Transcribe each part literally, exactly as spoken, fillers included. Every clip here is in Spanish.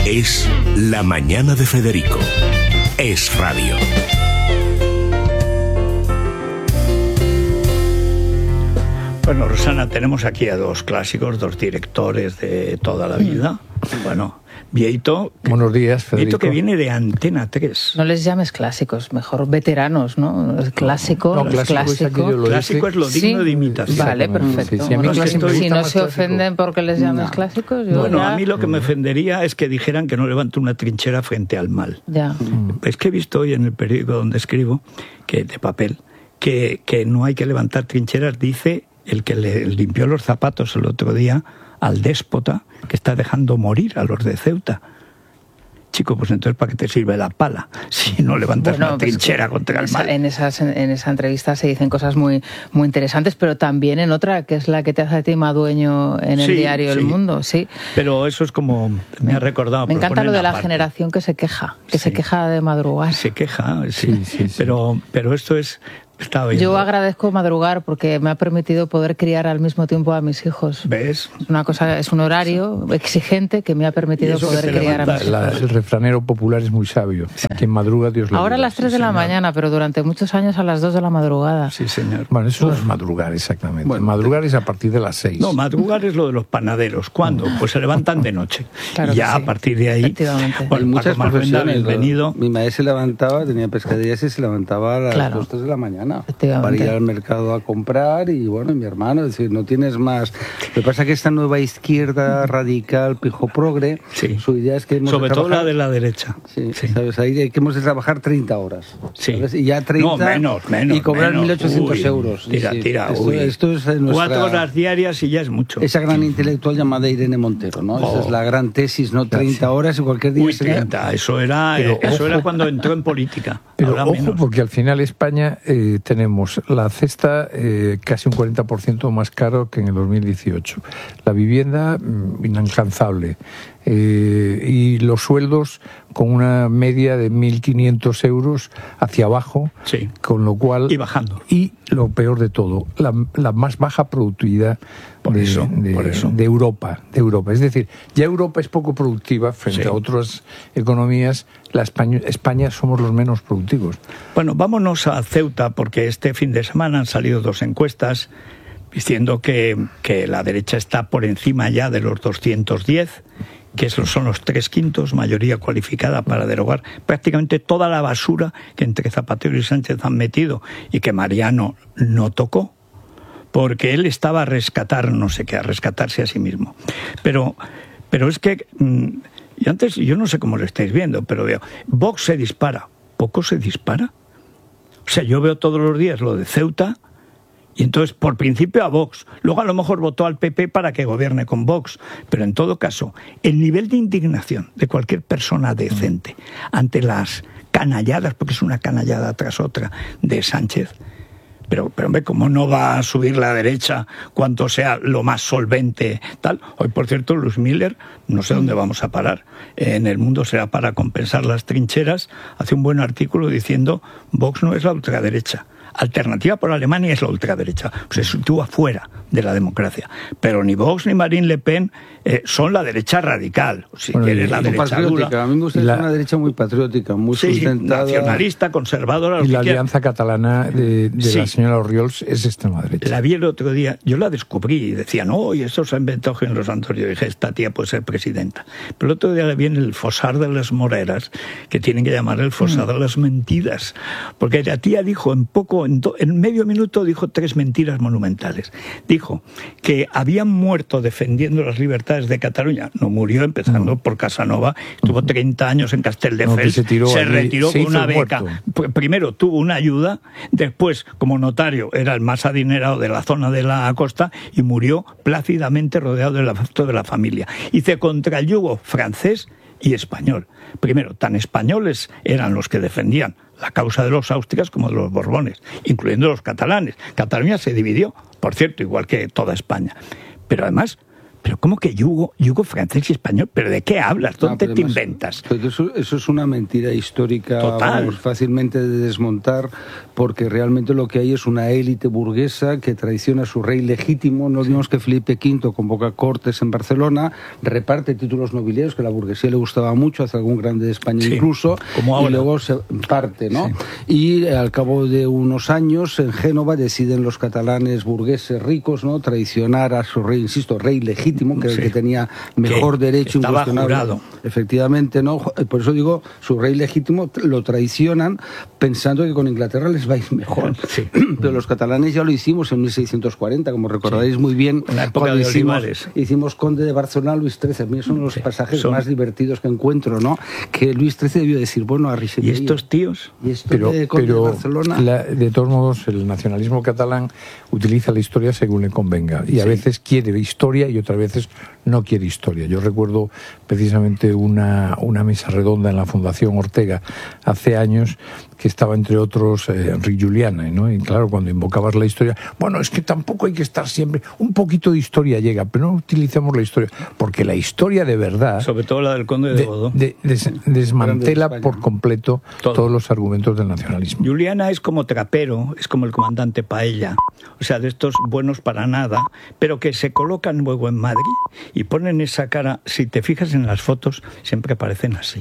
Es La Mañana de Federico. Es radio. Bueno, Rosana, tenemos aquí a dos clásicos, dos directores de toda la vida. Bueno, Vieito. Buenos días, Federico. Vieito, que viene de Antena tres. No les llames clásicos, mejor veteranos, ¿no? Es clásico, no, no, clásico, es clásico. Es lo clásico es lo digno ¿Sí? de imitación. Vale, perfecto. Sí, sí, bueno, no si, estoy, si no se clásico. ofenden porque les llames No. clásicos, yo Bueno, ya... a mí lo que me ofendería es que dijeran que no levanto una trinchera frente al mal. Ya. Es que he visto hoy en el periódico donde escribo, que de papel, que, que no hay que levantar trincheras, dice el que le limpió los zapatos el otro día al déspota que está dejando morir a los de Ceuta. Chico, pues entonces ¿para qué te sirve la pala si no levantas Bueno, una pues trinchera en contra el esa, mal? En, esas, en esa entrevista se dicen cosas muy, muy interesantes, pero también en otra, que es la que te hace a ti Madueño en el Sí, diario sí. El Mundo. Sí. Pero eso es como, me ha recordado. Me pero encanta lo ponen de la aparte. generación que se queja, que Sí. se queja de madrugar. Se queja, sí, Sí, sí, sí. Pero, pero esto es... Estaba viendo. Yo agradezco madrugar porque me ha permitido poder criar al mismo tiempo a mis hijos. ¿Ves? Es una cosa, es un horario exigente que me ha Y permitido eso que poder te criar a mis levantas, hijos. La- el refranero popular es muy sabio. Quien madruga, Dios le Ahora a ayuda. las tres de sí, la señor. mañana, pero durante muchos años a las dos de la madrugada. Sí, señor. Bueno, eso no es madrugar exactamente. Bueno, madrugar es a partir de las seis. No, madrugar es lo de los panaderos. ¿Cuándo? Pues se levantan de noche. Claro y ya que sí. a partir de ahí... Efectivamente. Bueno, En muchas Paco Marvenda, profesiones. bienvenido. Mi madre se levantaba, tenía pescaderías y se levantaba a las Claro. dos, tres de la mañana Efectivamente. para ir al mercado a comprar y bueno, mi hermano, es decir, no tienes más. Lo que pasa es que esta nueva izquierda radical, pijo progre, Sí. su idea es que hemos Sobre de todo trabajar, la de la derecha. Sí, Sí. ¿sabes? Ahí hay que hemos de trabajar treinta horas. Sí. ¿sabes? Y ya treinta No, menos, menos. y cobrar menos. mil ochocientos Uy, euros. Sí, Tira, sí. tira, Esto, uy. esto es nuestra, Cuatro horas diarias y ya es mucho. esa gran intelectual llamada Irene Montero, ¿no? Oh. Esa es la gran tesis, ¿no? treinta horas y cualquier día Uy, sería- treinta. Eso era, Pero eh, eso ojo. era cuando entró en política. Pero Ahora ojo, menos. porque al final España eh, tenemos la cesta eh, casi un cuarenta por ciento más caro que en el dos mil dieciocho. La vivienda mm, inalcanzable. Eh, y los sueldos con una media de mil quinientos euros hacia abajo, Sí. con lo cual... Y bajando. Y lo peor de todo, la, la más baja productividad Por de, eso, de- por eso. de Europa, de Europa. Es decir, ya Europa es poco productiva frente Sí. a otras economías. La España, España somos los menos productivos. Bueno, vámonos a Ceuta, porque este fin de semana han salido dos encuestas diciendo que, que la derecha está por encima ya de los doscientos diez, que esos son los tres quintos, mayoría cualificada para derogar prácticamente toda la basura que entre Zapatero y Sánchez han metido y que Mariano no tocó, porque él estaba a rescatar no sé qué, a rescatarse a sí mismo. Pero, pero es que, mm, y antes, yo no sé cómo lo estáis viendo, pero veo, Vox se dispara, ¿poco se dispara? O sea, yo veo todos los días lo de Ceuta y entonces, por principio, a Vox. Luego a lo mejor votó al P P para que gobierne con Vox. Pero en todo caso, el nivel de indignación de cualquier persona decente ante las canalladas, porque es una canallada tras otra, de Sánchez. Pero, pero hombre, ¿cómo no va a subir la derecha cuanto sea lo más solvente tal? Hoy, por cierto, Luis Miller, no sé dónde vamos a parar. En El Mundo será para compensar las trincheras. Hace un buen artículo diciendo Vox no es la ultraderecha. Alternativa por Alemania es la ultraderecha. Se sitúa fuera de la democracia. Pero ni Vox ni Marine Le Pen eh, son la derecha radical. Si Bueno, quieres y- la y derecha patriótica. dura. A mí me gusta Y la- una derecha muy patriótica, muy Sí, sustentada. nacionalista, conservadora. lo Y que la quieras. alianza catalana de, de Sí. la señora Orriols es extrema derecha. La vi el otro día, yo la descubrí y decían, oh, y eso se ha inventado Gen Los Santos. Yo dije, esta tía puede ser presidenta. Pero el otro día la vi en el Fosar de las Moreras, que tienen que llamar el Fosar de las Mentiras. Porque la tía dijo en poco, en, do, en medio minuto, dijo tres mentiras monumentales. Dijo que habían muerto defendiendo las libertades de Cataluña. No murió, empezando no. por Casanova. Tuvo treinta años en Castelldefels. No, se, tiró se allí, retiró se con una beca. muerto. Primero tuvo una ayuda, después como notario era el más adinerado de la zona de la costa y murió plácidamente rodeado del afecto de la familia. Hice contra el yugo francés y español. Primero, tan españoles eran los que defendían la causa de los Austrias como de los Borbones, incluyendo los catalanes. Cataluña se dividió, por cierto, igual que toda España. Pero además, pero ¿cómo que yugo, yugo francés y español? ¿Pero de qué hablas? ¿Dónde no, te además, inventas? Eso, eso es una mentira histórica, vamos, fácilmente de desmontar, porque realmente lo que hay es una élite burguesa que traiciona a su rey legítimo. No olvidemos que Felipe quinto convoca cortes en Barcelona, reparte títulos nobiliarios, que a la burguesía le gustaba mucho, hace algún grande de España sí, incluso, y luego se parte, ¿no? Sí. Y al cabo de unos años, en Génova, deciden los catalanes burgueses ricos, ¿no?, traicionar a su rey, insisto, rey legítimo, que sí, el que tenía mejor derecho incuestionable. Jurado. Efectivamente, ¿no? Por eso digo, su rey legítimo lo traicionan pensando que con Inglaterra les va a ir mejor. Sí. Pero los catalanes ya lo hicimos en mil seiscientos cuarenta, como recordaréis sí, muy bien. En la época de hicimos, Olivares. Hicimos Conde de Barcelona, Luis trece. A mí son los sí, pasajes son... más divertidos que encuentro, ¿no? Que Luis trece debió decir, bueno, a Richelieu. ¿Y estos tíos? ¿Y esto pero, de Conde pero de Barcelona? La, de todos modos, el nacionalismo catalán utiliza la historia según le convenga. Y a sí, veces quiere historia y otras veces no quiere historia. Yo recuerdo precisamente una, una mesa redonda en la Fundación Ortega hace años que estaba entre otros eh, Enric Juliana, ¿no? Y claro, cuando invocabas la historia, bueno, es que tampoco hay que estar siempre, un poquito de historia llega, pero no utilicemos la historia, porque la historia de verdad, sobre todo la del Conde de Godó, de, de, des, desmantela de por completo todo. todos los argumentos del nacionalismo. Juliana es como trapero, es como el comandante Paella, o sea, de estos buenos para nada, pero que se colocan luego en Madrid y ponen esa cara. Si te fijas en las fotos, siempre parecen así,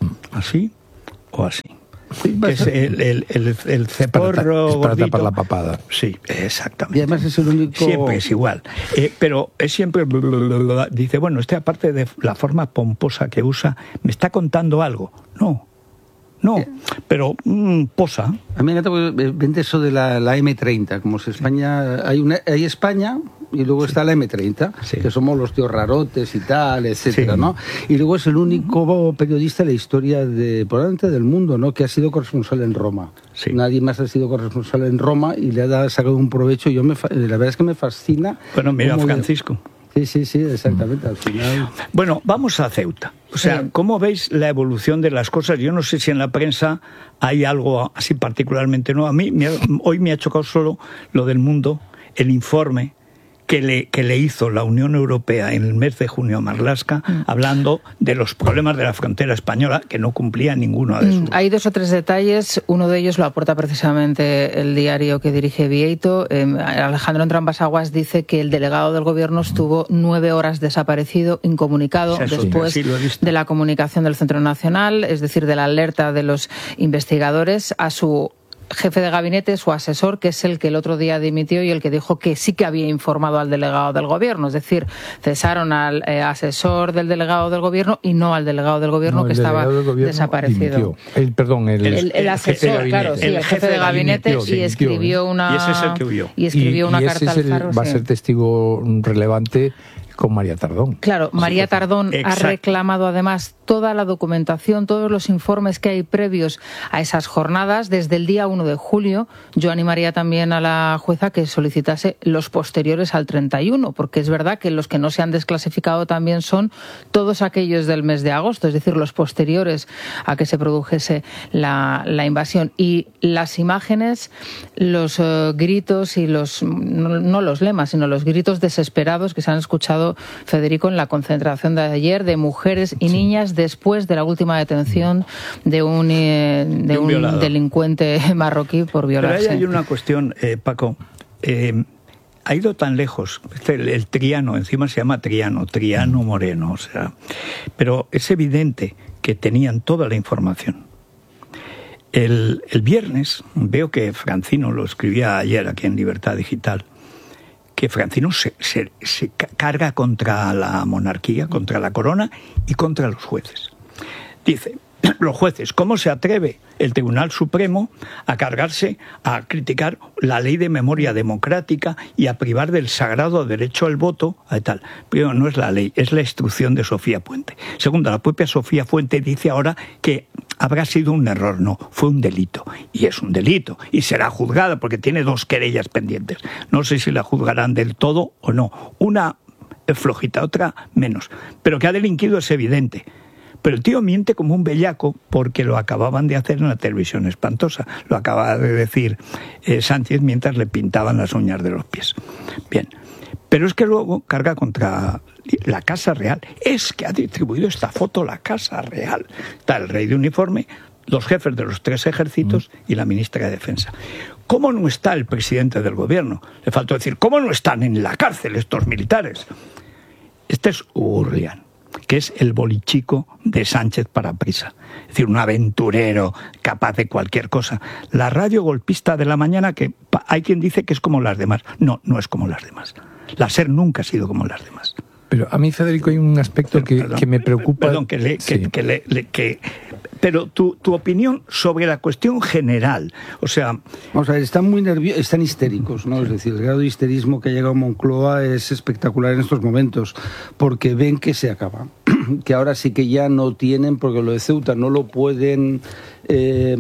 así o así. Sí, que es el, el, el, el ceporro es para, tapar la papada. Sí, exactamente. Y además es el único... Siempre es igual. Eh, pero es siempre... Dice, bueno, este aparte de la forma pomposa que usa, ¿me está contando algo? No. No, pero mmm, posa. A mí me encanta porque vende eso de la, la eme treinta, como si España... Hay, una, hay España y luego sí, está la eme treinta, sí, que somos los tíos rarotes y tal, etcétera, sí, ¿no? Y luego es el único periodista de la historia de, probablemente del mundo, ¿no?, que ha sido corresponsal en Roma. Sí. Nadie más ha sido corresponsal en Roma y le ha sacado un provecho. Yo me, la verdad es que me fascina. Bueno, mira Francisco. Sí, sí, sí, exactamente, al final... Bueno, vamos a Ceuta. O sea, ¿cómo veis la evolución de las cosas? Yo no sé si en la prensa hay algo así particularmente nuevo. A mí me ha, hoy me ha chocado solo lo del Mundo, el informe que le, que le hizo la Unión Europea en el mes de junio a Marlaska, mm. hablando de los problemas de la frontera española, que no cumplía ninguno de sus... Hay dos o tres detalles. Uno de ellos lo aporta precisamente el diario que dirige Vieito. Eh, Alejandro Entrambas-Aguas dice que el delegado del gobierno estuvo nueve horas desaparecido, incomunicado, sí, después sí, de la comunicación del Centro Nacional, es decir, de la alerta de los investigadores a su jefe de gabinete, su asesor, que es el que el otro día dimitió y el que dijo que sí que había informado al delegado del gobierno. Es decir, cesaron al eh, asesor del delegado del gobierno y no al delegado del gobierno, no, que estaba desaparecido. El, perdón, el, el, el, el asesor, claro, sí, el, el jefe de gabinete, dimitió, y escribió una... Y ese es el que huyó. Y escribió y, una y carta ese al Faro. El, va sí. a ser testigo relevante con María Tardón. Claro, María Tardón Exacto. ha reclamado además toda la documentación, todos los informes que hay previos a esas jornadas desde el día uno de julio. Yo animaría también a la jueza que solicitase los posteriores al treinta y uno, porque es verdad que los que no se han desclasificado también son todos aquellos del mes de agosto, es decir, los posteriores a que se produjese la, la invasión. Y las imágenes, los uh, gritos y los, no, no los lemas, sino los gritos desesperados que se han escuchado, Federico, en la concentración de ayer de mujeres y niñas después de la última detención de un, eh, de un, un delincuente marroquí por violarse. Pero ahí hay una cuestión, eh, Paco. Eh, ha ido tan lejos. El, el Triano, encima se llama Triano, Triano Moreno. O sea, pero es evidente que tenían toda la información. El, el viernes, veo que Francino lo escribía ayer aquí en Libertad Digital, que Francino se, se, se carga contra la monarquía, contra la corona y contra los jueces. Dice, los jueces, ¿cómo se atreve el Tribunal Supremo a cargarse, a criticar la ley de memoria democrática y a privar del sagrado derecho al voto a tal? Primero, no es la ley, es la instrucción de Sofía Puente. Segundo, la propia Sofía Puente dice ahora que habrá sido un error. No, fue un delito. Y es un delito. Y será juzgada porque tiene dos querellas pendientes. No sé si la juzgarán del todo o no. Una es flojita, otra menos. Pero que ha delinquido es evidente. Pero el tío miente como un bellaco porque lo acababan de hacer en la televisión espantosa. Lo acaba de decir eh, Sánchez mientras le pintaban las uñas de los pies. Bien. Pero es que luego carga contra La Casa Real. Es que ha distribuido esta foto la Casa Real. Está el rey de uniforme, los jefes de los tres ejércitos y la ministra de Defensa. ¿Cómo no está el presidente del gobierno? Le faltó decir, ¿cómo no están en la cárcel estos militares? Este es Urrián, que es el bolichico de Sánchez para prisa. Es decir, un aventurero capaz de cualquier cosa. La radio golpista de la mañana, que hay quien dice que es como las demás. No, no es como las demás. La SER nunca ha sido como las demás. Pero a mí, Federico, hay un aspecto que, perdón, que me preocupa. Perdón, que le, que, sí. que le, le que, pero tu, tu opinión sobre la cuestión general, o sea... Vamos a ver, están muy nerviosos, están histéricos, ¿no? Es decir, el grado de histerismo que ha llegado a Moncloa es espectacular en estos momentos, porque ven que se acaba, que ahora sí que ya no tienen, porque lo de Ceuta no lo pueden eh,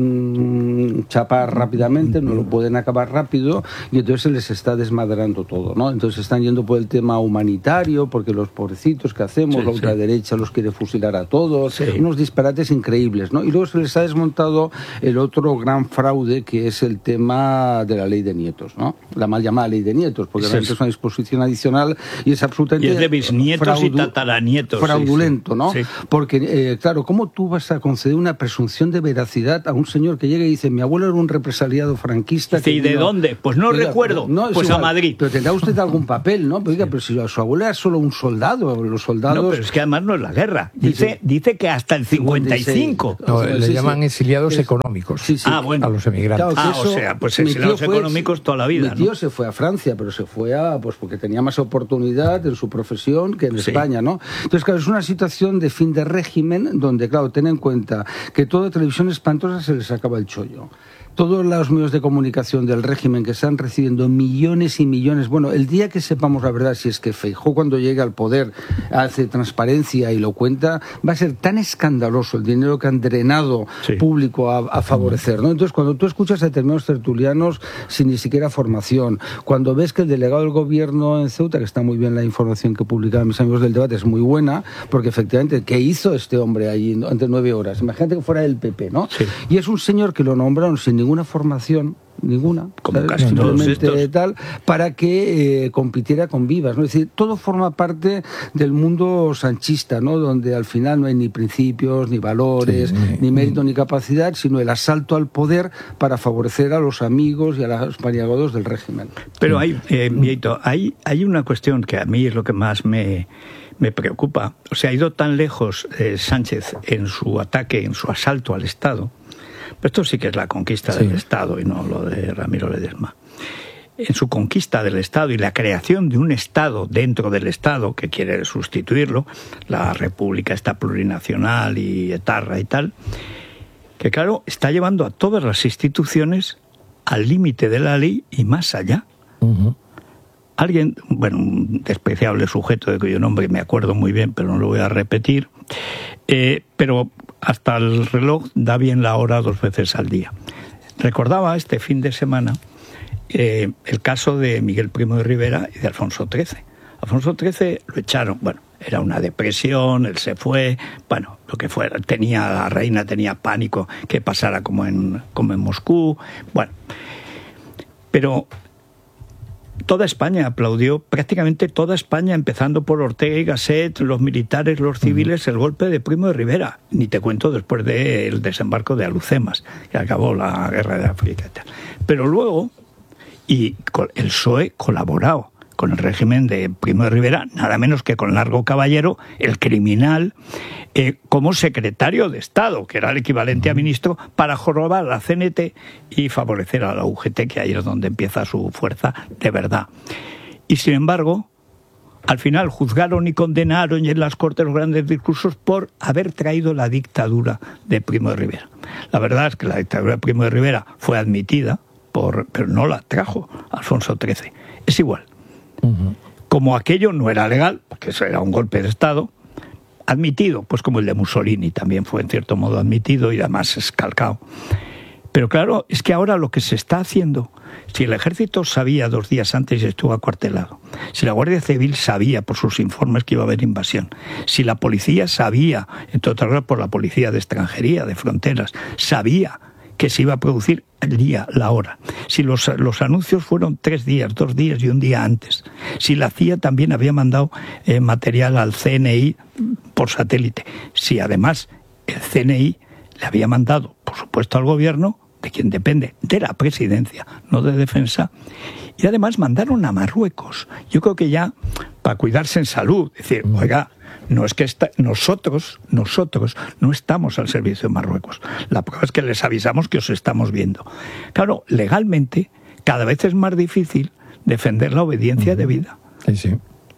chapar rápidamente, no lo pueden acabar rápido, y entonces se les está desmadrando todo, ¿no? Entonces están yendo por el tema humanitario, porque los pobrecitos que hacemos, sí, la ultraderecha sí. los quiere fusilar a todos, sí. unos disparates increíbles, ¿no? Y luego se les ha desmontado el otro gran fraude, que es el tema de la ley de nietos, ¿no? La mal llamada ley de nietos, porque sí, realmente es una disposición adicional y es absolutamente... Y es de bisnietos fraudu- y tataranietos. Fraudulento, sí, sí. ¿no? Sí. Porque, eh, claro, ¿cómo tú vas a conceder una presunción de veracidad a un señor que llega y dice, mi abuelo era un represaliado franquista? Sí, ¿y de vino... dónde? Pues no Oiga, recuerdo, no, pues igual, a Madrid. Pero tendrá usted algún papel, ¿no? Pero, oiga, pero si su abuelo era solo un soldado, los soldados... No, pero es que además no es la guerra. Dice, sí. dice que hasta el cincuenta y cinco. No, o sea, le sí, llaman sí. exiliados es... económicos sí, sí. Ah, bueno. a los emigrantes. Claro, ah, eso, o sea, pues exiliados fue, económicos toda la vida. Mi tío ¿no? se fue a Francia, pero se fue a, pues porque tenía más oportunidad en su profesión que en sí. España, ¿no? Entonces, claro, es una situación de fin de régimen donde, claro, ten en cuenta que toda televisión espantosa se les acaba el chollo. Todos los medios de comunicación del régimen que están recibiendo millones y millones... Bueno, el día que sepamos la verdad, si es que Feijóo cuando llegue al poder hace transparencia y lo cuenta, va a ser tan escandaloso el dinero que han drenado sí. público a, a favorecer, ¿no? Entonces, cuando tú escuchas a determinados tertulianos sin ni siquiera formación, cuando ves que el delegado del gobierno en Ceuta, que está muy bien la información que publicaban mis amigos del debate, es muy buena, porque efectivamente, ¿qué hizo este hombre allí ante nueve horas? Imagínate que fuera del P P, ¿no? Sí. Y es un señor que lo nombraron sin ninguna formación, ninguna, como casi simplemente tal, para que eh, compitiera con Vivas, ¿no? Es decir, todo forma parte del mundo sanchista, ¿no? Donde al final no hay ni principios, ni valores, sí, ni, ni mérito, ni capacidad, sino el asalto al poder para favorecer a los amigos y a los paniagodos del régimen. Pero hay, eh, Mieito, hay, hay una cuestión que a mí es lo que más me... me preocupa. O sea, ha ido tan lejos eh, Sánchez en su ataque, en su asalto al Estado. Pero esto sí que es la conquista sí. del Estado y no lo de Ramiro Ledesma. En su conquista del Estado y la creación de un Estado dentro del Estado que quiere sustituirlo, la República esta plurinacional y etarra y tal, que claro, está llevando a todas las instituciones al límite de la ley y más allá. Uh-huh. Alguien, bueno, un despreciable sujeto de cuyo nombre me acuerdo muy bien, pero no lo voy a repetir, eh, pero hasta el reloj da bien la hora dos veces al día. Recordaba este fin de semana eh, el caso de Miguel Primo de Rivera y de Alfonso trece. Alfonso trece lo echaron, bueno, era una depresión, él se fue, bueno, lo que fuera, tenía, la reina tenía pánico que pasara como en, como en Moscú, bueno, pero... Toda España aplaudió, prácticamente toda España, empezando por Ortega y Gasset, los militares, los civiles, el golpe de Primo de Rivera. Ni te cuento después del desembarco de Alucemas, que acabó la guerra de África y tal. Pero luego, y el P S O E colaboró con el régimen de Primo de Rivera, nada menos que con Largo Caballero, el criminal, eh, como secretario de Estado, que era el equivalente a ministro, para jorobar a la C N T y favorecer a la U G T, que ahí es donde empieza su fuerza de verdad. Y sin embargo, al final juzgaron y condenaron y en las Cortes los grandes discursos por haber traído la dictadura de Primo de Rivera. La verdad es que la dictadura de Primo de Rivera fue admitida, por, pero no la trajo Alfonso trece. Es igual. Uh-huh. Como aquello no era legal, porque eso era un golpe de Estado, admitido, pues como el de Mussolini también fue en cierto modo admitido y además escalcado. Pero claro, es que ahora lo que se está haciendo, si el ejército sabía dos días antes y estuvo acuartelado, si la Guardia Civil sabía por sus informes que iba a haber invasión, si la policía sabía, entre otras cosas por la policía de extranjería, de fronteras, sabía que se iba a producir el día, la hora. Si los, los anuncios fueron tres días, dos días y un día antes. Si la C I A también había mandado eh, material al C N I por satélite. Si además el C N I le había mandado, por supuesto, al gobierno, de quien depende, de la presidencia, no de defensa, y además mandaron a Marruecos. Yo creo que ya, para cuidarse en salud, decir, oiga, no es que esta, nosotros, nosotros no estamos al servicio de Marruecos. La prueba es que les avisamos que os estamos viendo. Claro, legalmente, cada vez es más difícil defender la obediencia debida. Sí, sí.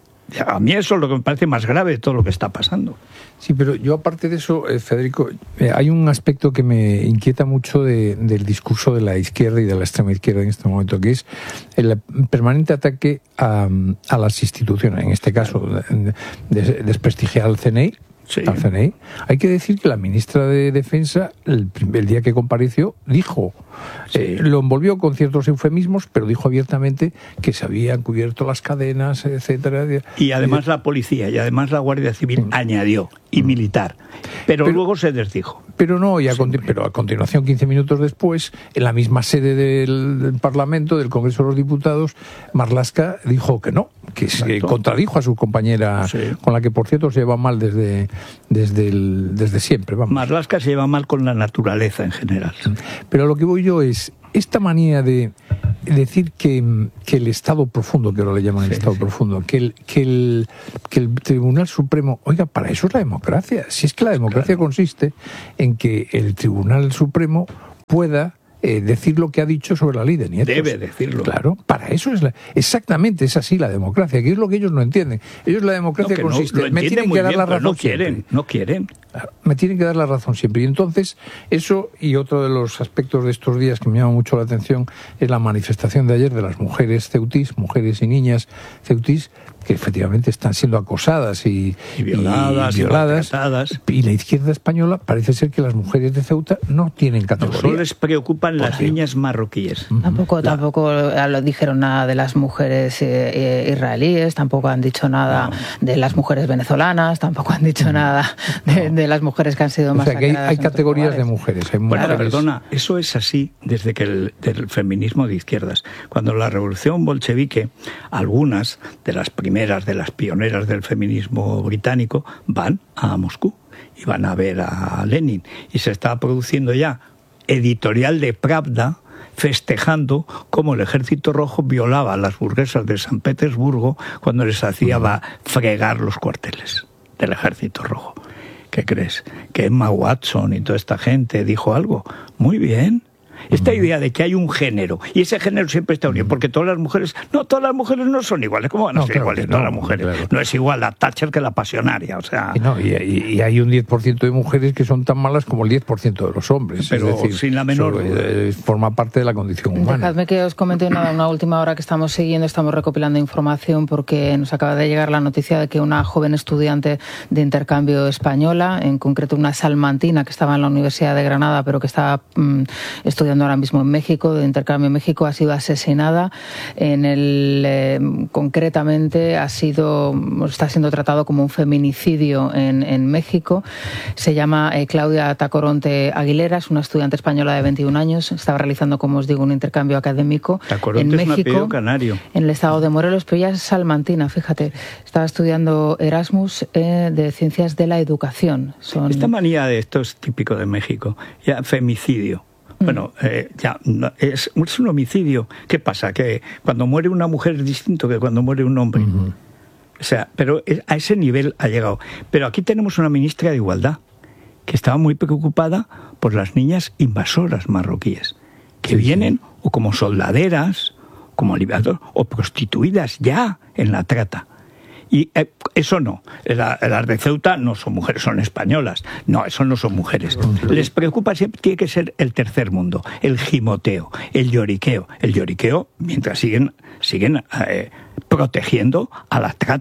A mí eso es lo que me parece más grave de todo lo que está pasando. Sí, pero yo aparte de eso, eh, Federico, eh, hay un aspecto que me inquieta mucho de, del discurso de la izquierda y de la extrema izquierda en este momento, que es el permanente ataque a, a las instituciones, en este caso de, de, desprestigiar al C N I. Sí. Al C N I. Hay que decir que la ministra de Defensa, el, el día que compareció, dijo, sí. eh, lo envolvió con ciertos eufemismos, pero dijo abiertamente que se habían cubierto las cadenas, etcétera. Y además la policía, y además la Guardia Civil sí. añadió, y militar. Pero, pero luego se desdijo. Pero no, y a, sí. pero a continuación, quince minutos después, en la misma sede del, del Parlamento, del Congreso de los Diputados, Marlaska dijo que no, que se contradijo a su compañera, sí. con la que por cierto se lleva mal desde, desde, el, desde siempre. Vamos. Marlaska se lleva mal con la naturaleza en general. Pero lo que voy yo es, esta manía de decir que, que el Estado profundo, que ahora le llaman sí, el Estado sí. profundo, que el, que, el, que el Tribunal Supremo, oiga, para eso es la democracia. Si es que la democracia claro. consiste en que el Tribunal Supremo pueda eh, decir lo que ha dicho sobre la ley de nietos. Debe decirlo. Claro, para eso es la, exactamente es así la democracia, que es lo que ellos no entienden. Ellos la democracia no, consiste, no, me tienen que dar bien, la razón. No quieren, siempre. no quieren. Me tienen que dar la razón siempre. Y entonces, eso y otro de los aspectos de estos días que me llama mucho la atención es la manifestación de ayer de las mujeres ceutís, mujeres y niñas ceutís, que efectivamente están siendo acosadas y, y violadas, y, violadas y, y la izquierda española parece ser que las mujeres de Ceuta no tienen categoría. No, solo les preocupan las sí. niñas marroquíes. Tampoco, la... tampoco lo dijeron nada de las mujeres eh, israelíes, tampoco han dicho nada no. de las mujeres venezolanas, tampoco han dicho no. nada de, de las mujeres que han sido masacradas. O sea, que hay, hay categorías de mujeres. Hay bueno, mujeres... perdona, eso es así desde que el del feminismo de izquierdas. Cuando la revolución bolchevique, algunas de las primeras de las pioneras del feminismo británico van a Moscú y van a ver a Lenin. Y se está produciendo ya editorial de Pravda festejando cómo el Ejército Rojo violaba a las burguesas de San Petersburgo cuando les hacía uh-huh. fregar los cuarteles del Ejército Rojo. ¿Qué crees? ¿Que Emma Watson y toda esta gente dijo algo? Muy bien. Esta idea de que hay un género, y ese género siempre está unido, porque todas las mujeres, no, todas las mujeres no son iguales. ¿Cómo van a no, ser claro iguales no, todas las mujeres? Claro. No es igual la Thatcher que la pasionaria, o sea... Y, no, y, y, y hay un diez por ciento de mujeres que son tan malas como el diez por ciento de los hombres. Pero es decir, sin la menor... Eso, eh, forma parte de la condición humana. Dejadme que os comente una, una última hora que estamos siguiendo, estamos recopilando información porque nos acaba de llegar la noticia de que una joven estudiante de intercambio española, en concreto una salmantina que estaba en la Universidad de Granada, pero que está mmm, estudiando ahora mismo en México, de intercambio en México, ha sido asesinada. En el eh, concretamente ha sido está siendo tratado como un feminicidio en, en México. Se llama eh, Claudia Tacoronte Aguilera, es una estudiante española de veintiún años. Estaba realizando, como os digo, un intercambio académico Tacoronte en es México, un apellido canario, en el estado de Morelos, pero ella es salmantina. Fíjate, estaba estudiando Erasmus eh, de Ciencias de la Educación. Son... Esta manía de esto es típico de México, ya femicidio. Bueno, eh, ya es, es un homicidio. ¿Qué pasa? Que cuando muere una mujer es distinto que cuando muere un hombre. Uh-huh. O sea, pero a ese nivel ha llegado. Pero aquí tenemos una ministra de Igualdad que estaba muy preocupada por las niñas invasoras marroquíes que sí, vienen sí. o como soldaderas, como liberadoras, o prostituidas ya en la trata. Y eh, eso no, las de Ceuta no son mujeres, son españolas. No, eso no son mujeres. Les preocupa siempre, tiene que ser el tercer mundo, el gimoteo, el lloriqueo. El lloriqueo, mientras siguen, siguen eh, protegiendo a la trata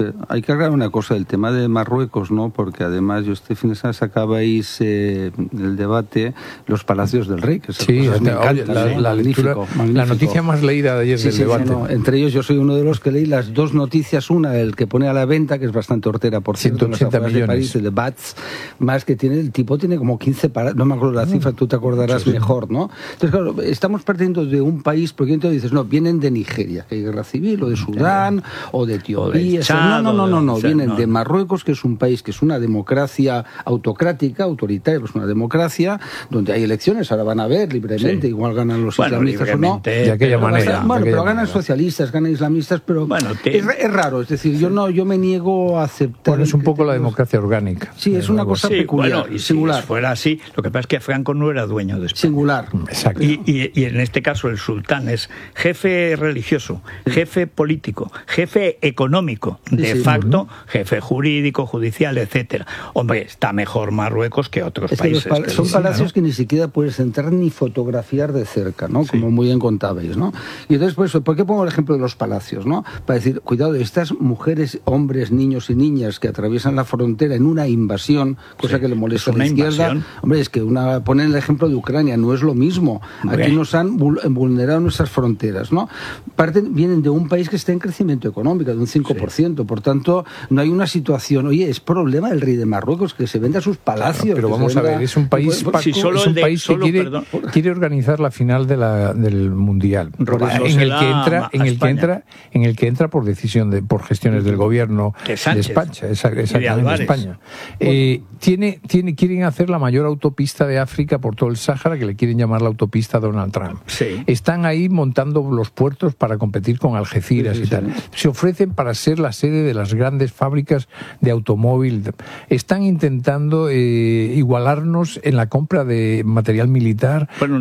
Hay que aclarar una cosa, el tema de Marruecos, ¿no? Porque además yo este fin de semana sacabais eh, el debate los palacios del rey, que sí, me encanta, la, ¿sí? la, lectura, magnífico. La noticia más leída de ayer sí, del sí, debate. Sí, no. Entre ellos yo soy uno de los que leí las dos noticias, una el que pone a la venta, que es bastante hortera, por cierto, ciento ochenta millones. De París, el de Bats, más que tiene, el tipo tiene como quince paradas, no me acuerdo la cifra, tú te acordarás sí, sí. mejor, ¿no? Entonces, claro, estamos partiendo de un país, porque entonces dices, no, vienen de Nigeria, que hay guerra civil, o de Sudán, o de Etiopía, no, no, no, no, no, vienen no. de Marruecos, que es un país que es una democracia autocrática, autoritaria, pues una democracia donde hay elecciones, ahora van a ver libremente, sí. igual ganan los bueno, islamistas o no. De aquella manera. Bueno, de pero aquella ganan manera. socialistas, ganan islamistas, pero bueno, te... es, es raro, es decir, yo no, yo me niego a aceptar. Bueno, es un poco la democracia orgánica. Sí, es una cosa sí, peculiar, bueno, y singular. Si fuera así, lo que pasa es que Franco no era dueño de España. Singular. Exacto. Y, y, y en este caso el sultán es jefe religioso, jefe político, jefe económico, de sí, facto, sí. jefe jurídico, judicial, etcétera. Hombre, está mejor Marruecos que otros es países. Que pal- que son dicen, palacios ¿no? que ni siquiera puedes entrar ni fotografiar de cerca, ¿no? Sí. Como muy bien contabais, ¿no? Y entonces, por eso, ¿por qué pongo el ejemplo de los palacios, no? Para decir, cuidado, estas mujeres, hombres, niños y niñas que atraviesan la frontera en una invasión, cosa sí. que le molesta a la izquierda. Invasión. Hombre, es que una, ponen el ejemplo de Ucrania, no es lo mismo. Aquí okay. nos han vulnerado nuestras fronteras, ¿no? Parten, vienen de un país que está en crecimiento económico, de un cinco por ciento. Sí. Por tanto, no hay una situación, oye, es problema del rey de Marruecos que se venda sus palacios. Claro, pero vamos venda, a ver, es un país, Paco, si solo es un de, país solo, que quiere, quiere organizar la final de la, del Mundial, en el que entra, en el que entra, en el que entra por decisión de, por gestiones del gobierno de, de España, exactamente de España. Eh, tiene, tiene, quieren hacer la mayor autopista de África por todo el Sáhara, que le quieren llamar la autopista Donald Trump. Sí. Están ahí montando los puertos para competir con Algeciras sí, sí, y tal. Sí. Se ofrecen para ser la sede de las grandes fábricas de automóvil. Están intentando eh, igualarnos en la compra de material militar. Bueno,